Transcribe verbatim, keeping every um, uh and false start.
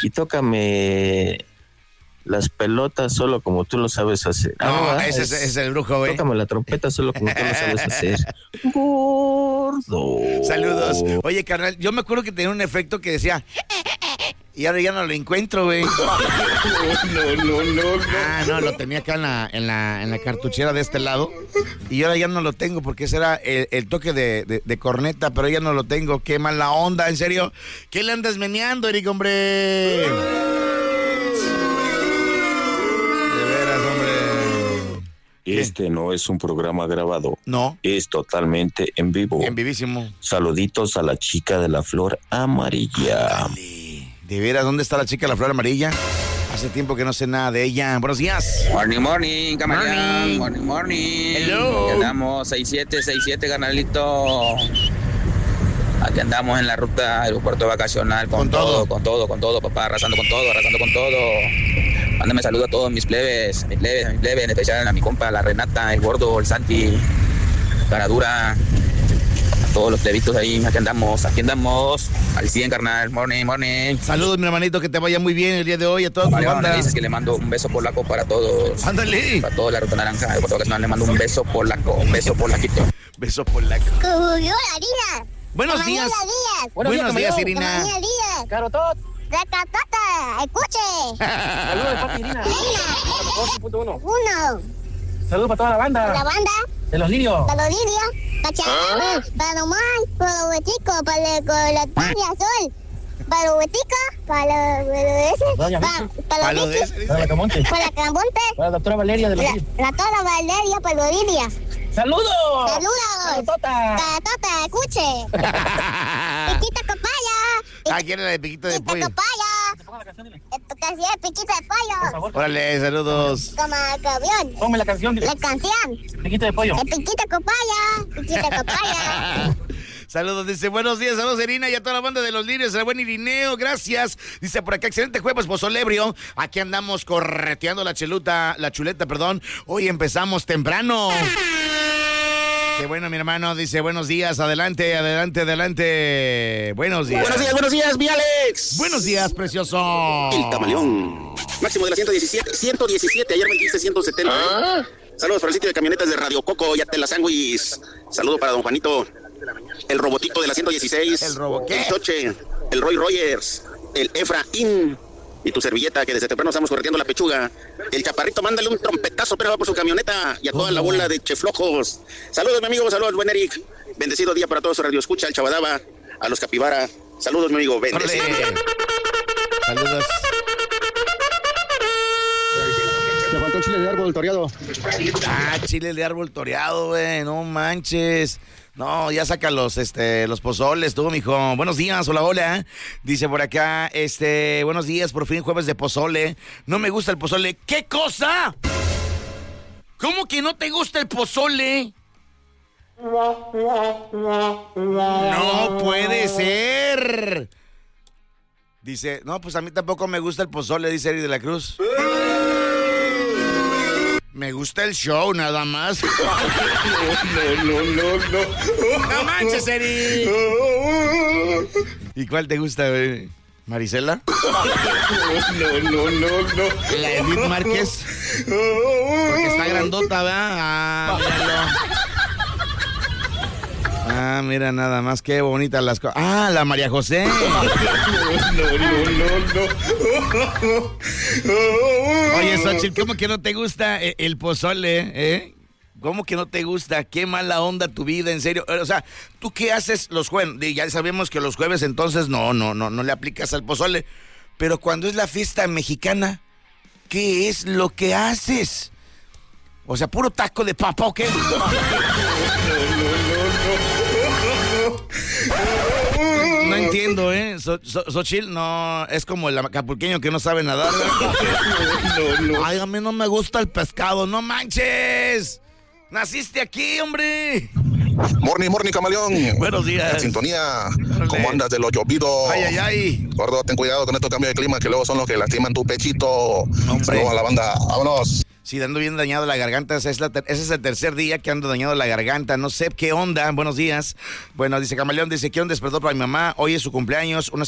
Y tócame las pelotas solo como tú lo sabes hacer. No, ah, ese es, es el brujo, güey. Tócame la trompeta solo como tú lo sabes hacer. Gordo. Saludos. Oye, carnal, yo me acuerdo que tenía un efecto que decía... Y ahora ya no lo encuentro, güey. No, no, no, no. Ah, no, lo tenía acá en la, en la, en la cartuchera de este lado. Y ahora ya no lo tengo porque ese era el, el toque de, de, de corneta, pero ya no lo tengo. Qué mala onda, en serio. ¿Qué le andas meneando, Eric, hombre? De veras, hombre. Este no es un programa grabado. No. Es totalmente en vivo. En vivísimo. Saluditos a la chica de la flor amarilla. Dale. De veras, ¿dónde está la chica de la flor amarilla? Hace tiempo que no sé nada de ella. Buenos días. Morning, morning, camarón. Morning, morning. Hello. Aquí andamos, seis siete, seis siete, carnalito. Aquí andamos en la ruta del aeropuerto vacacional con, Con todo. todo, con todo, con todo, papá, arrasando con todo, arrasando con todo. Mándame saludos a todos mis plebes, mis plebes, mis plebes, en especial a mi compa, la Renata, el gordo, el Santi, Caradura. Todos los plebitos ahí, aquí andamos, aquí andamos, al cien, carnal, morning, morning. Saludos, mi hermanito, que te vaya muy bien el día de hoy a toda tu Vale, banda. le dices que le mando un beso polaco para todos. Ándale. Para toda la ruta naranja, por todo que le mando un beso polaco, un beso polaquito. Beso por la... Como yo la vida. Buenos días. días. Buenos, Buenos días, Como Irina. yo días. Carotot. Recatata, escuche. Saludos de parte de Irina. Irina. Punto uno. Uno. Saludos para toda la banda. La banda. De los lirios. Para los lirios. Para Para los más. Para los hueticos. Para los la talla azul. Para los hueticos. Para los ese. Doña Para Vicky. para Para los lo de bichos. ese, Para la dice. Camonte. Para la Camonte. Para la doctora Valeria de los La, lirios. la toda Valeria. Para los lirios. ¡Saludos! Saludos. ¡Carotota! Catata, escuche. Piquita copaya. Ah, ¿quién era de piquito de Piquita pollo? copaya. Ponga la canción, dile. Esto casi es piquita de Por pollo. favor. Órale, saludos. Como el avión. Ponme la canción, dile. La canción. Piquito de pollo. El piquita copaya. Piquita copaya. Saludos, dice, buenos días, saludos Irina y a toda la banda de los lirios, el buen Irineo, gracias. Dice por acá, excelente jueves, pozolebrio. Aquí andamos correteando la cheluta, la chuleta, perdón. Hoy empezamos temprano. Qué bueno, mi hermano, dice, buenos días, adelante, adelante, adelante. Buenos días. Buenos días, buenos días, mi Alex. Buenos días, precioso. El camaleón. Máximo de la ciento diecisiete, ciento diecisiete, ayer vendiste ciento setenta. ¿eh? Saludos para el sitio de camionetas de Radio Coco y a Tela Sándwich. Saludo para don Juanito. El robotito de la ciento dieciséis. ¿El robo qué? El Choche. El Roy Rogers. El Efraín. Y tu servilleta que desde temprano estamos correteando la pechuga. El chaparrito, mándale un trompetazo, pero va por su camioneta. Y a toda la bola de cheflojos. Saludos, mi amigo. Saludos, buen Eric. Bendecido día para todos. Radio Escucha, el Chabadaba. A los Capibara. Saludos, mi amigo. Bendecido. Órale. Saludos. Te faltó chile de árbol toreado. Ah, chile de árbol toreado, güey, no manches. No, ya saca los, este, los pozoles, tú, mijo. Buenos días, hola, hola. Dice por acá, este, buenos días, por fin jueves de pozole. No me gusta el pozole. ¿Qué cosa? ¿Cómo que no te gusta el pozole? No puede ser. Dice, no, pues a mí tampoco me gusta el pozole, dice Eri de la Cruz. Me gusta el show, nada más. No, no, no, no. ¡No manches, Eri! ¿Y cuál te gusta, güey? ¿Marisela? No, no, no, no. ¿La Edith Márquez? Porque está grandota, ¿verdad? Ah, míralo. Ah, mira nada más, qué bonitas las cosas. Ah, la María José. No, no, no, no. Oye, Xochitl, ¿cómo que no te gusta el pozole, eh? ¿Cómo que no te gusta? Qué mala onda tu vida, en serio. O sea, ¿tú qué haces los jueves? Ya sabemos que los jueves entonces no, no, no, no le aplicas al pozole. Pero cuando es la fiesta mexicana, ¿qué es lo que haces? O sea, ¿puro taco de papa o qué? No entiendo, ¿eh? Xochitl, no, es como el acapulqueño que no sabe nadar. No, no. Ay, a mí no me gusta el pescado, no manches. Naciste aquí, hombre. Morning, morning, camaleón. Buenos días. En sintonía. Órale. ¿Cómo andas de lo llovido? Ay, ay, ay. Gordo, ten cuidado con estos cambios de clima que luego son los que lastiman tu pechito. Hombre. Saludos a la banda. Vámonos. Sí, ando bien dañado la garganta. Ese es, la ter- ese es el tercer día que ando dañado la garganta. No sé qué onda. Buenos días. Bueno, dice Camaleón, dice, quiero un despertador para mi mamá. Hoy es su cumpleaños. Una